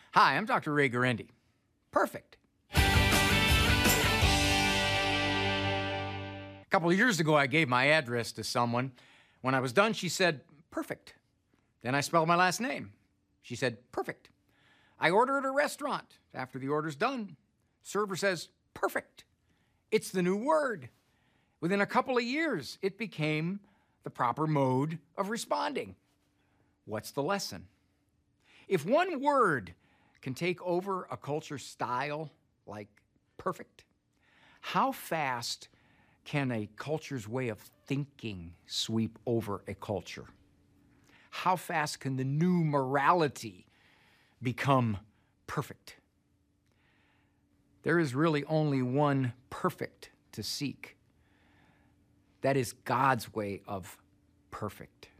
Hi, I'm Dr. Ray Guarendi. Perfect. A couple of years ago, I gave my address to someone. When I was done, she said, perfect. Then I spelled my last name. She said, perfect. I order at a restaurant. After the order's done, server says, perfect. It's the new word. Within a couple of years, it became the proper mode of responding. What's the lesson? If one word can take over a culture's style like perfect, how fast can a culture's way of thinking sweep over a culture? How fast can the new morality become perfect? There is really only one perfect to seek. That is God's way of perfect.